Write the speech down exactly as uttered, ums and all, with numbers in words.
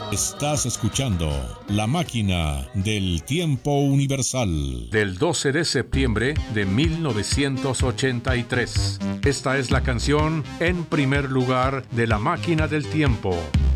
Estás escuchando La Máquina del Tiempo Universal. Del doce de septiembre de mil novecientos ochenta y tres. Esta es la canción En primer lugar de La Máquina del Tiempo.